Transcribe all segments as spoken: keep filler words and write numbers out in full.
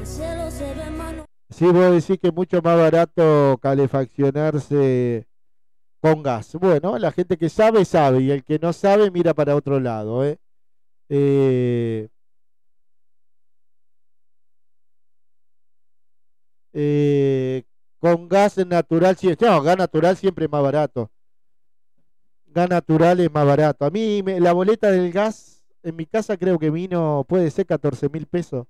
Sí, vos decís que es mucho más barato calefaccionarse con gas. Bueno, la gente que sabe, sabe, y el que no sabe, mira para otro lado, ¿eh? Eh, eh, con gas natural, sí, no, gas natural siempre es más barato. Gas natural es más barato. A mí me- la boleta del gas en mi casa creo que vino, puede ser catorce mil pesos.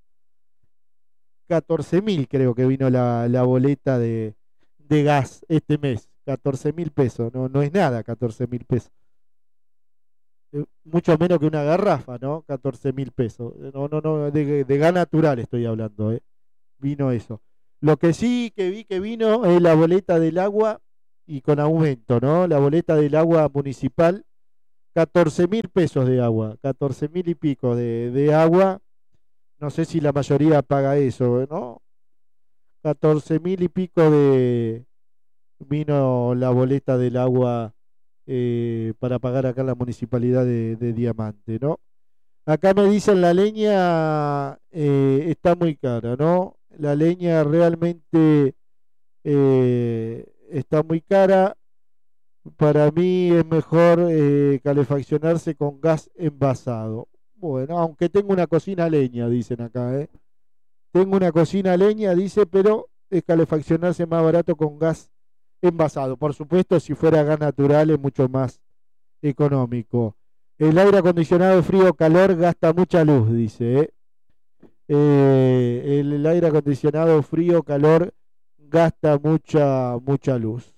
Catorce mil creo que vino la, la boleta de, de gas este mes. Catorce mil pesos, no, no es nada catorce mil pesos. Eh, Mucho menos que una garrafa, ¿no? Catorce mil pesos. Eh, No, no, no, de, de gas natural estoy hablando, ¿eh? Vino eso. Lo que sí que vi que vino es la boleta del agua y con aumento, ¿no? La boleta del agua municipal, catorce mil pesos de agua, catorce mil y pico de, de agua. No sé si la mayoría paga eso, ¿no? Catorce mil y pico de vino la boleta del agua eh, para pagar acá en la municipalidad de, de Diamante, ¿no? Acá me dicen la leña eh, está muy cara, ¿no? La leña realmente eh, está muy cara. Para mí es mejor eh, calefaccionarse con gas envasado. Bueno, aunque tengo una cocina a leña, dicen acá, ¿eh? Tengo una cocina a leña, dice, pero es calefaccionarse más barato con gas envasado. Por supuesto, si fuera gas natural es mucho más económico. El aire acondicionado frío-calor gasta mucha luz, dice, ¿eh? Eh, el, el aire acondicionado frío-calor gasta mucha, mucha luz.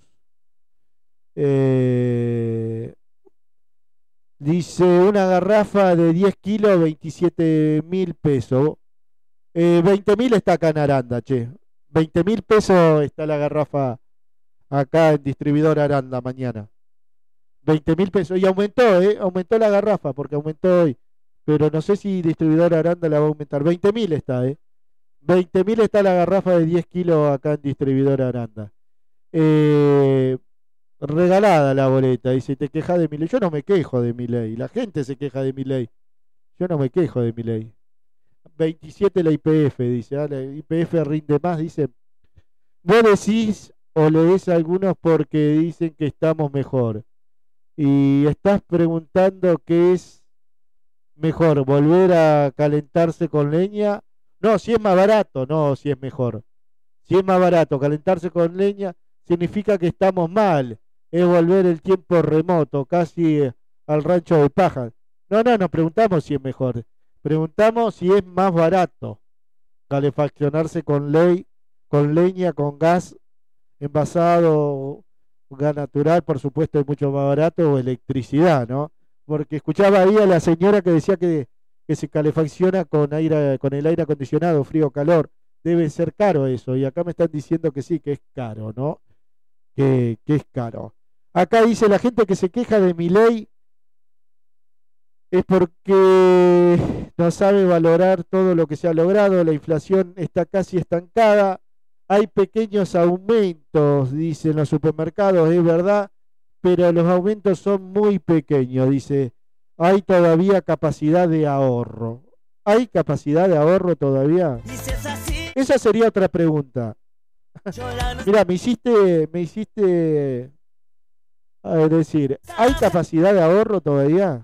Eh, Dice una garrafa de diez kilos, veintisiete mil pesos. Eh, veinte mil está acá en Aranda, che. veinte mil pesos está la garrafa acá en Distribuidor Aranda mañana. veinte mil pesos. Y aumentó, ¿eh? Aumentó la garrafa porque aumentó hoy. Pero no sé si Distribuidor Aranda la va a aumentar. veinte mil está, ¿eh? veinte mil está la garrafa de diez kilos acá en Distribuidor Aranda. Eh, Regalada la boleta. Dice, te quejas de mi ley. Yo no me quejo de mi ley. La gente se queja de mi ley. Yo no me quejo de mi ley. veintisiete la I P F, dice. Ah, la I P F rinde más, dice. Vos decís o leés algunos porque dicen que estamos mejor. Y estás preguntando qué es mejor, volver a calentarse con leña. No, si es más barato, no, si es mejor. Si es más barato calentarse con leña, significa que estamos mal. Es volver el tiempo remoto, casi eh, al rancho de paja. No, no, nos preguntamos si es mejor. Preguntamos si es más barato calefaccionarse con ley, con leña, con gas envasado, gas natural, por supuesto, es mucho más barato, o electricidad, ¿no? Porque escuchaba ahí a la señora que decía que, que se calefacciona con aire, con el aire acondicionado, frío o calor. Debe ser caro eso, y acá me están diciendo que sí, que es caro, ¿no? Que, que es caro. Acá dice la gente que se queja de mi ley es porque no sabe valorar todo lo que se ha logrado, la inflación está casi estancada, hay pequeños aumentos, dicen los supermercados, es verdad, pero los aumentos son muy pequeños, dice, hay todavía capacidad de ahorro. ¿Hay capacidad de ahorro todavía? Esa sería otra pregunta. Mira, me hiciste, me hiciste, a decir, ¿hay capacidad de ahorro todavía?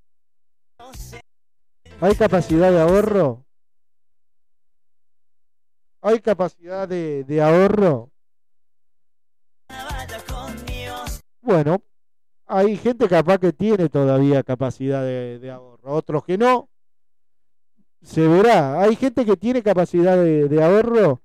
¿Hay capacidad de ahorro? ¿Hay capacidad de, de ahorro? Bueno, hay gente capaz que tiene todavía capacidad de, de ahorro, otros que no, se verá. Hay gente que tiene capacidad de, de ahorro,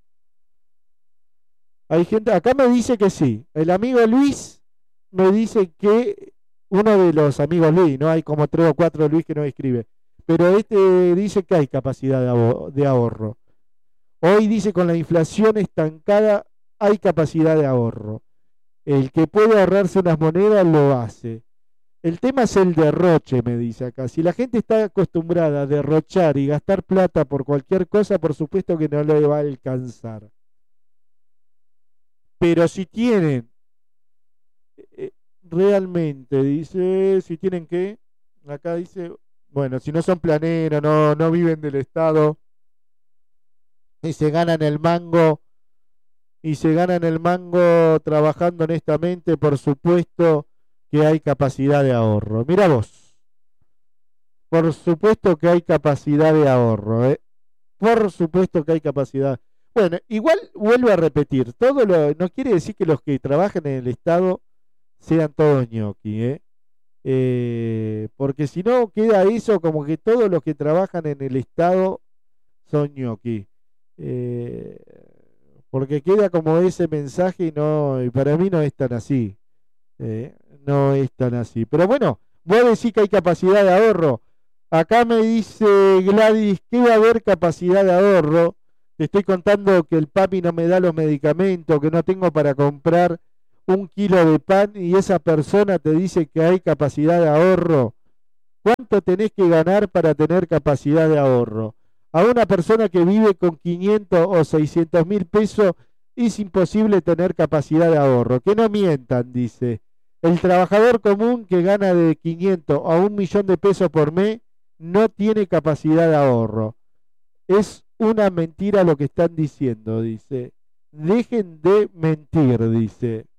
hay gente, acá me dice que sí. El amigo Luis me dice que uno de los amigos Luis, no hay como tres o cuatro Luis que no escribe, pero este dice que hay capacidad de, de ahorro. Hoy dice con la inflación estancada hay capacidad de ahorro. El que puede ahorrarse unas monedas lo hace. El tema es el derroche, me dice acá. Si la gente está acostumbrada a derrochar y gastar plata por cualquier cosa, por supuesto que no le va a alcanzar. Pero si tienen, eh, realmente, dice, si tienen que, acá dice, bueno, si no son planeros, no, no viven del Estado, y se ganan el mango y se ganan el mango trabajando honestamente, por supuesto que hay capacidad de ahorro. Mira vos, por supuesto que hay capacidad de ahorro, ¿eh? Por supuesto que hay capacidad. Bueno, igual vuelvo a repetir, todo lo, no quiere decir que los que trabajan en el Estado sean todos ñoqui, ¿eh? Eh, porque si no queda eso como que todos los que trabajan en el Estado son ñoqui. Eh, porque queda como ese mensaje y no, y para mí no es tan así. eh, no es tan así. Pero bueno, vos decís que hay capacidad de ahorro. Acá me dice Gladys que va a haber capacidad de ahorro. Te estoy contando que el papi no me da los medicamentos, que no tengo para comprar un kilo de pan y esa persona te dice que hay capacidad de ahorro. ¿Cuánto tenés que ganar para tener capacidad de ahorro? A una persona que vive con quinientos o seiscientos mil pesos es imposible tener capacidad de ahorro. Que no mientan, dice. El trabajador común que gana de quinientos a un millón de pesos por mes no tiene capacidad de ahorro. Es una mentira lo que están diciendo, dice. Dejen de mentir, dice.